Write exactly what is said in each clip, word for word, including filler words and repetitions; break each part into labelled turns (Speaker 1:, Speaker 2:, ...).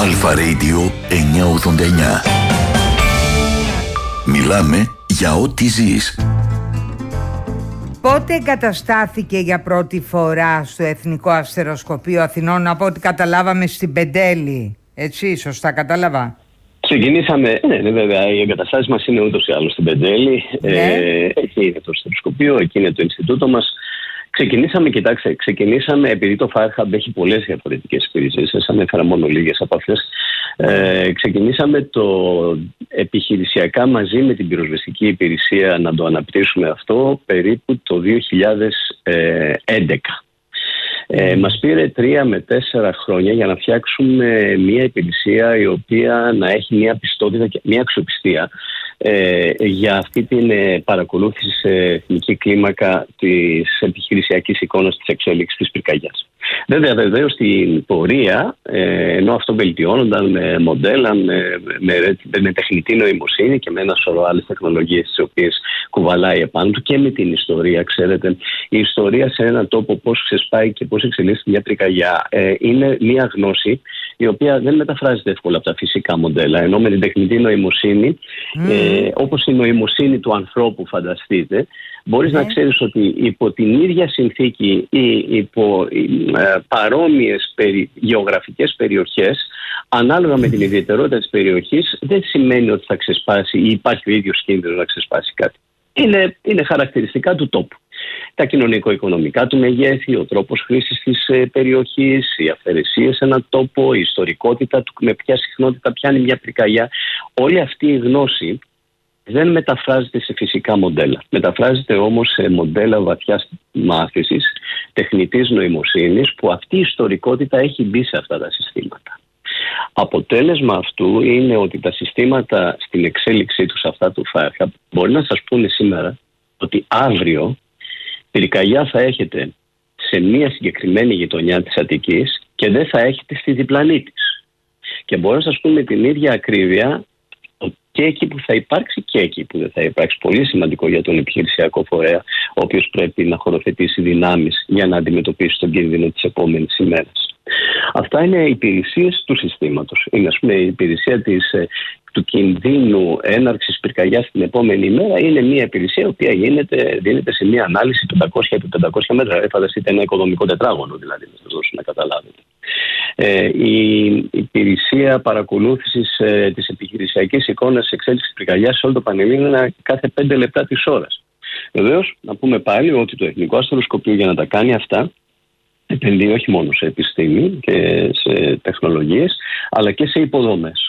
Speaker 1: Αλφα Radio εννιακόσια ογδόντα εννιά. Μιλάμε για ό,τι ζεις.
Speaker 2: Πότε εγκαταστάθηκε για πρώτη φορά στο Εθνικό Αστεροσκοπείο Αθηνών? Από ό,τι καταλάβαμε στην Πεντέλη. Έτσι, σωστά κατάλαβα?
Speaker 3: Ξεκινήσαμε, ναι, ναι, βέβαια, οι εγκαταστάσεις μας είναι ούτως ή άλλως στην Πεντέλη.
Speaker 2: Ναι.
Speaker 3: Ε, εκεί είναι το αστεροσκοπείο, εκεί είναι το Ινστιτούτο μας. Ξεκινήσαμε, κοιτάξτε, ξεκινήσαμε επειδή το FireHub έχει πολλές διαφορετικές υπηρεσίες, σας ανέφερα μόνο λίγες από αυτές. Ε, ξεκινήσαμε το επιχειρησιακά μαζί με την πυροσβεστική υπηρεσία να το αναπτύσσουμε αυτό περίπου το δύο χιλιάδες έντεκα. Ε, μας πήρε τρία με τέσσερα χρόνια για να φτιάξουμε μια υπηρεσία η οποία να έχει μια πιστότητα και μια αξιοπιστία ε, για αυτή την ε, παρακολούθηση σε εθνική κλίμακα της επιχειρησιακής εικόνας της εξέλιξης της πυρκαγιάς. Βέβαια, βεβαίως στην πορεία, ε, ενώ αυτό βελτιώνονταν με μοντέλα, με, με, με τεχνητή νοημοσύνη και με ένα σωρό άλλες τεχνολογίες τις οποίες κουβαλάει επάνω του και με την ιστορία, ξέρετε, η ιστορία σε έναν τόπο πώς ξεσπάει και πώς εξελίσσεται μια πυρκαγιά ε, είναι μια γνώση η οποία δεν μεταφράζεται εύκολα από τα φυσικά μοντέλα, ενώ με την τεχνητή νοημοσύνη, mm. ε, όπως η νοημοσύνη του ανθρώπου, φανταστείτε, μπορείς mm. να ξέρεις ότι υπό την ίδια συνθήκη ή υπό ε, παρόμοιες περι, γεωγραφικές περιοχές, ανάλογα με την ιδιαιτερότητα της περιοχής, δεν σημαίνει ότι θα ξεσπάσει ή υπάρχει ο ίδιος κίνδυνος να ξεσπάσει κάτι. Είναι, είναι χαρακτηριστικά του τόπου. Τα κοινωνικο-οικονομικά του μεγέθη, ο τρόπος χρήσης της ε, περιοχής, οι αυθαιρεσίες σε έναν τόπο, η ιστορικότητα του, με ποια συχνότητα πιάνει μια πυρκαγιά. Όλη αυτή η γνώση δεν μεταφράζεται σε φυσικά μοντέλα. Μεταφράζεται όμως σε μοντέλα βαθιάς μάθησης, τεχνητής νοημοσύνης, που αυτή η ιστορικότητα έχει μπει σε αυτά τα συστήματα. Αποτέλεσμα αυτού είναι ότι τα συστήματα στην εξέλιξή τους αυτά του FireHub μπορεί να σας πούνε σήμερα ότι αύριο πυρκαγιά θα έχετε σε μία συγκεκριμένη γειτονιά της Αττικής και δεν θα έχετε στη διπλανή της. Και μπορώ να σας πούμε την ίδια ακρίβεια και εκεί που θα υπάρξει και εκεί που δεν θα υπάρξει. Πολύ σημαντικό για τον επιχειρησιακό φορέα, ο οποίος πρέπει να χωροθετήσει δυνάμεις για να αντιμετωπίσει τον κίνδυνο της επόμενης ημέρας. Αυτά είναι οι υπηρεσίες του συστήματος. Είναι, ας πούμε, η υπηρεσία της, του κινδύνου έναρξης πυρκαγιάς την επόμενη ημέρα. Είναι μια υπηρεσία η οποία γίνεται, δίνεται σε μια ανάλυση πεντακόσια επί πεντακόσια μέτρα. Ε, φανταστείτε ένα οικοδομικό τετράγωνο, δηλαδή, να σας δώσω να καταλάβετε. Ε, η υπηρεσία παρακολούθησης ε, της επιχειρησιακής εικόνας της εξέλιξης της πυρκαγιάς σε όλο το Πανελλήνιο είναι κάθε πέντε λεπτά της ώρας. Βεβαίως, να πούμε πάλι ότι το Εθνικό Αστεροσκοπείο για να τα κάνει αυτά επενδύει όχι μόνο σε επιστήμη και σε τεχνολογίες, αλλά και σε υποδομές.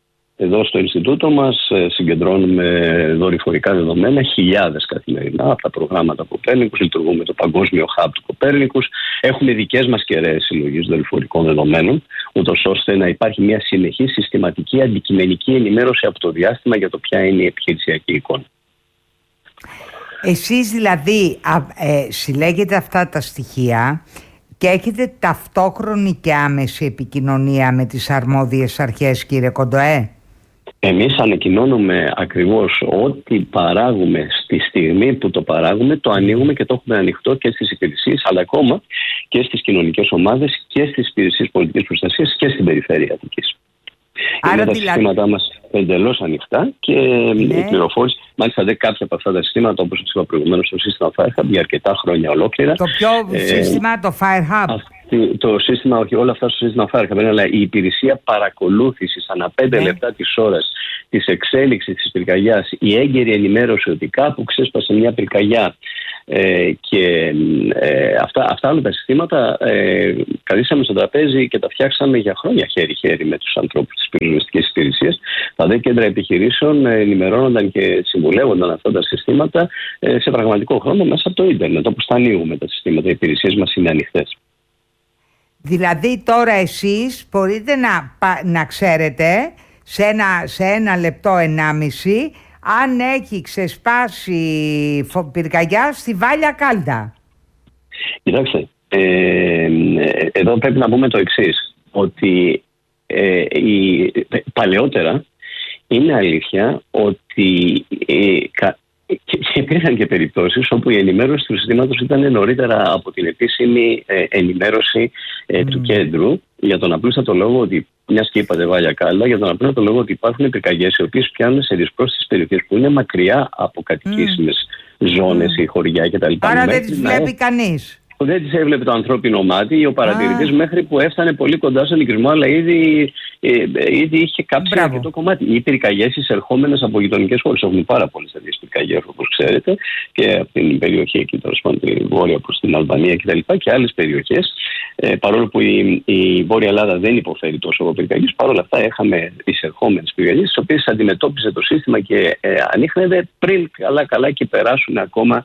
Speaker 3: Εδώ στο Ινστιτούτο μας συγκεντρώνουμε δορυφορικά δεδομένα, χιλιάδες καθημερινά από τα προγράμματα Κοπέρνικους, λειτουργούμε το παγκόσμιο hub του Κοπέρνικους, έχουμε δικές μας κεραίες συλλογής δορυφορικών δεδομένων, ούτως ώστε να υπάρχει μια συνεχή συστηματική αντικειμενική ενημέρωση από το διάστημα για το ποια είναι η επιχειρησιακή εικόνα.
Speaker 2: Εσείς δηλαδή α, ε, συλλέγετε αυτά τα στοιχεία και έχετε ταυτόχρονη και άμεση επικοινωνία με τις αρμόδιες αρχές, κύριε Κοντοέ?
Speaker 3: Εμείς ανακοινώνουμε ακριβώς ό,τι παράγουμε στη στιγμή που το παράγουμε, το ανοίγουμε και το έχουμε ανοιχτό και στις υπηρεσίες, αλλά ακόμα και στις κοινωνικές ομάδες και στις υπηρεσίες πολιτικής προστασίας και στην περιφέρεια Αττικής.
Speaker 2: Άρα
Speaker 3: είναι τα
Speaker 2: δηλαδή...
Speaker 3: συστήματά μας εντελώς ανοιχτά και ναι. η πληροφόρηση, μάλιστα δεν κάποια από αυτά τα συστήματα, όπως σας είπα προηγουμένως, το σύστημα FireHub για αρκετά χρόνια ολόκληρα.
Speaker 2: Το ποιο ε, σύστημα, το FireHub?
Speaker 3: Αυτή, το σύστημα, όχι όλα αυτά στο σύστημα FireHub, αλλά η υπηρεσία παρακολούθησης ανά πέντε ναι. λεπτά της ώρας της εξέλιξης της πυρκαγιάς, η έγκαιρη ενημέρωση ότι κάπου ξέσπασε μια πυρκαγιά ε, και ε, αυτά, αυτά όλα τα συστήματα ε, καλήσαμε στο τραπέζι και τα φτιάξαμε για χρόνια χέρι-χέρι με τους ανθρώπους της πυροσβεστικής υπηρεσίας. Τα δε κέντρα επιχειρήσεων ενημερώνονταν και συμβουλεύονταν αυτά τα συστήματα ε, σε πραγματικό χρόνο μέσα από το ίντερνετ, όπως τα ανοίγουμε τα συστήματα. Οι υπηρεσίες μας είναι ανοιχτές.
Speaker 2: Δηλαδή τώρα εσείς μπορείτε να, να ξέρετε σε ένα, σε ένα λεπτό ενάμιση αν έχει ξεσπάσει πυρκαγιά στη Βάλια Κάλτα.
Speaker 3: Κοιτάξτε, ε, εδώ πρέπει να πούμε το εξής, ότι ε, η, παλαιότερα είναι αλήθεια ότι ε, κα, Και, και υπήρχαν και περιπτώσεις όπου η ενημέρωση του συστήματος ήταν νωρίτερα από την επίσημη ε, ενημέρωση ε, mm. του κέντρου, για τον απλούστατο λόγο ότι, μιας και είπατε Βάλια Κάλλα, για τον απλούστατο λόγο ότι υπάρχουν πυρκαγιές οι οποίες πιάνουν σε δυσπρόσιτες περιοχές που είναι μακριά από κατοικήσιμες mm. ζώνες ή χωριά κτλ.
Speaker 2: Άρα δεν τις βλέπει κανείς.
Speaker 3: Δεν τις έβλεπε το ανθρώπινο μάτι, ο παρατηρητής, μέχρι που έφτανε πολύ κοντά στον οικισμό, αλλά ήδη, ε, ήδη είχε κάψει αρκετό κομμάτι. Οι πυρκαγιές εισερχόμενες από γειτονικές χώρες, έχουν πάρα πολλές τέτοιες πυρκαγιές, όπως ξέρετε, και από την περιοχή εκεί, τέλος πάντων, τη βόρεια προς την Αλβανία κτλ. Και άλλες περιοχές. Ε, παρόλο που η, η Βόρεια Ελλάδα δεν υποφέρει τόσο από πυρκαγιές, παρόλα αυτά είχαμε εισερχόμενες πυρκαγιές, τις οποίες αντιμετώπιζε το σύστημα και ε, ανίχνευε πριν καλά-καλά και περάσουν ακόμα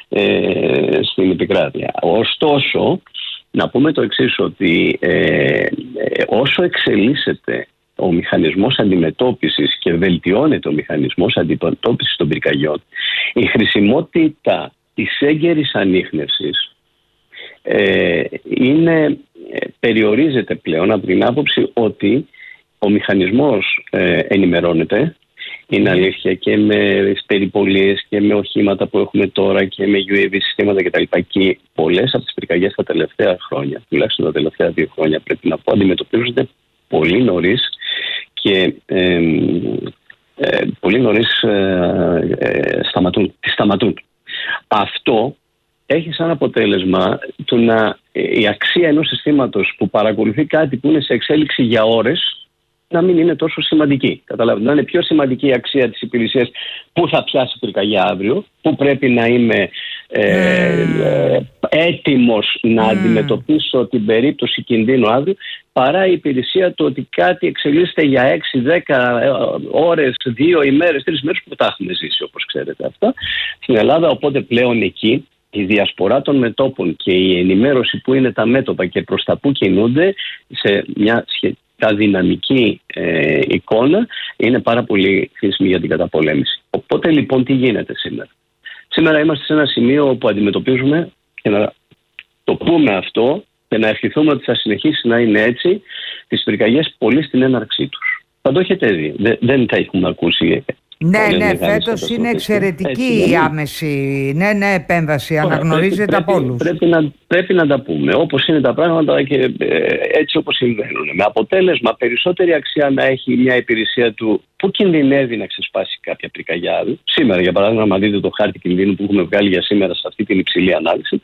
Speaker 3: ε, στην επικράτεια. Ωστόσο, να πούμε το εξής, ότι ε, ε, όσο εξελίσσεται ο μηχανισμός αντιμετώπισης και βελτιώνεται ο μηχανισμός αντιμετώπισης των πυρκαγιών, η χρησιμότητα της έγκαιρης ανίχνευσης ε, είναι, περιορίζεται πλέον από την άποψη ότι ο μηχανισμός ε, ενημερώνεται. Είναι αλήθεια, και με περιπολίες και με οχήματα που έχουμε τώρα και με γιου έι βι συστήματα κτλ. Και πολλές από τις πυρκαγιές τα τελευταία χρόνια, τουλάχιστον τα τελευταία δύο χρόνια, πρέπει να πω, αντιμετωπίζονται πολύ νωρίς και ε, ε, πολύ νωρίς ε, ε, σταματούν, τις σταματούν. Αυτό έχει σαν αποτέλεσμα το να, η αξία ενός συστήματος που παρακολουθεί κάτι που είναι σε εξέλιξη για ώρες να μην είναι τόσο σημαντική. Καταλάβετε, να είναι πιο σημαντική η αξία της υπηρεσίας που θα πιάσει πυρκαγιά αύριο, που πρέπει να είμαι ε, ε, έτοιμος να mm. αντιμετωπίσω την περίπτωση κινδύνου αύριο, παρά η υπηρεσία του ότι κάτι εξελίσσεται για έξι δέκα ώρες, δύο ημέρες, τρεις ημέρες που τα έχουμε ζήσει, όπως ξέρετε αυτά στην Ελλάδα. Οπότε πλέον εκεί η διασπορά των μετόπων και η ενημέρωση που είναι τα μέτωπα και προς τα που κινούνται σε μια σχετική τα δυναμική ε, εικόνα είναι πάρα πολύ χρήσιμη για την καταπολέμηση. Οπότε λοιπόν τι γίνεται σήμερα. Σήμερα είμαστε σε ένα σημείο όπου αντιμετωπίζουμε, και να το πούμε αυτό και να ευχηθούμε ότι θα συνεχίσει να είναι έτσι, τις πυρκαγιές πολύ στην έναρξή τους. Θα το έχετε δει. Δεν, δεν τα έχουμε ακούσει.
Speaker 2: Ναι, ναι, φέτος είναι εξαιρετική έτσι, η άμεση ναι, ναι, επέμβαση, αναγνωρίζεται από όλους. Πρέπει,
Speaker 3: να, πρέπει να τα πούμε όπως είναι τα πράγματα και ε, έτσι όπως συμβαίνουν. Με αποτέλεσμα περισσότερη αξία να έχει μια υπηρεσία του που κινδυνεύει να ξεσπάσει κάποια πυρκαγιά. Σήμερα, για παράδειγμα, αν δείτε το χάρτη κινδύνου που έχουμε βγάλει για σήμερα σε αυτή την υψηλή ανάλυση,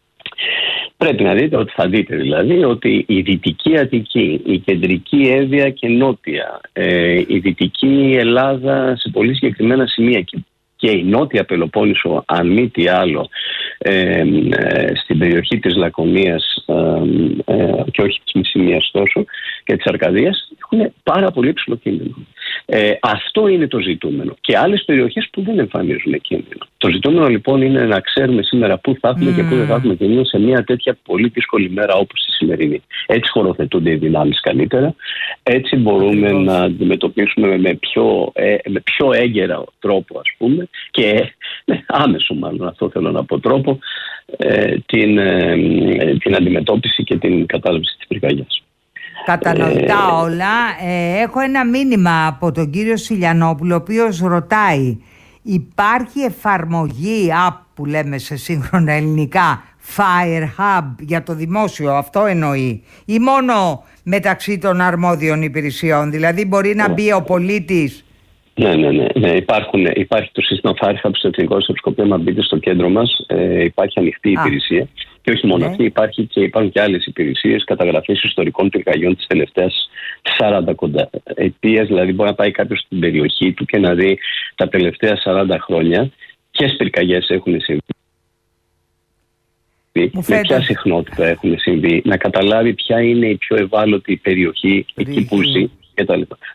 Speaker 3: πρέπει να δείτε ότι θα δείτε δηλαδή ότι η Δυτική Αττική, η Κεντρική Εύβοια και Νότια, ε, η Δυτική Ελλάδα σε πολύ συγκεκριμένα σημεία και, και η Νότια Πελοπόννησο, αν μη τι άλλο, ε, ε, στην περιοχή της Λακωνίας ε, ε, και όχι της Μυσσηνίας τόσο και της Αρκαδίας, έχουν πάρα πολύ υψηλό κίνδυνο. Ε, αυτό είναι το ζητούμενο. Και άλλες περιοχές που δεν εμφανίζουν κίνδυνο. Το ζητούμενο λοιπόν είναι να ξέρουμε σήμερα πού θα έχουμε mm. και πού δεν θα έχουμε κίνδυνο σε μια τέτοια πολύ δύσκολη μέρα όπως τη σημερινή. Έτσι χωροθετούνται οι δυνάμεις καλύτερα. Έτσι μπορούμε mm. να αντιμετωπίσουμε με πιο, ε, με πιο έγκαιρα τρόπο, ας πούμε, και με άμεσο μάλλον, αυτό θέλω να πω, τρόπο, ε, την, ε, την αντιμετώπιση και την κατάληψη της πυρκαγιάς.
Speaker 2: Κατανοητά όλα. Ε, έχω ένα μήνυμα από τον κύριο Σιλιανόπουλο, ο οποίος ρωτάει, υπάρχει εφαρμογή app που λέμε σε σύγχρονα ελληνικά, Fire Hub για το δημόσιο, αυτό εννοεί, ή μόνο μεταξύ των αρμόδιων υπηρεσιών, δηλαδή μπορεί να μπει ο πολίτης?
Speaker 3: Ναι, ναι, ναι. ναι. Υπάρχουν, υπάρχει το σύστημα Fire Hub στο Εθνικό Ιστοσκοπείο. Αν μπείτε στο κέντρο μας, ε, υπάρχει ανοιχτή Α. υπηρεσία. Και όχι μόνο ναι. αυτή, υπάρχει και, υπάρχουν και άλλες υπηρεσίες καταγραφής ιστορικών πυρκαγιών της τελευταίας σαράντα ετίας. Δηλαδή, μπορεί να πάει κάποιος στην περιοχή του και να δει τα τελευταία σαράντα χρόνια ποιες πυρκαγιές έχουν συμβεί, με ποια συχνότητα έχουν συμβεί, να καταλάβει ποια είναι η πιο ευάλωτη περιοχή εκεί που ζει κτλ.